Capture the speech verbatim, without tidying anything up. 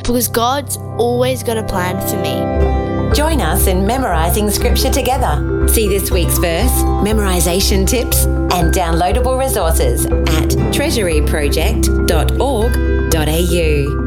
because God's always got a plan for me. Join us in memorising Scripture together. See this week's verse, memorisation tips, and downloadable resources at treasury project dot org dot a u.